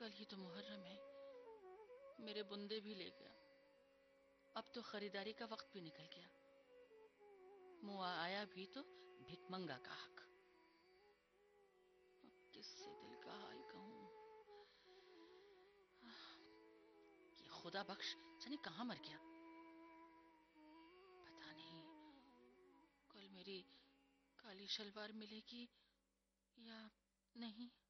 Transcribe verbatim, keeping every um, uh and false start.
कल ही तो मुहर्रम है, मेरे बुंदे भी ले गया। अब तो खरीदारी का वक्त भी निकल गया। मुँह आया भी तो भिकमंगा का हक। अब किससे दिल का हाल कहूँ? ये खुदा बख्श जाने कहाँ मर गया। पता नहीं कल मेरी काली शलवार मिलेगी या नहीं।